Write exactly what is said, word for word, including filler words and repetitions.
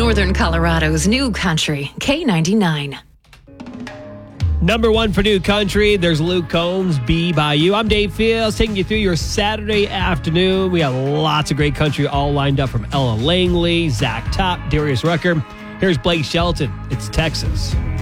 Northern Colorado's new country, K ninety-nine. Number one for New Country, there's Luke Combs, Be By You. I'm Dave Fields, taking you through your Saturday afternoon. We have lots of great country all lined up from Ella Langley, Zach Top, Darius Rucker. Here's Blake Shelton. It's Texas.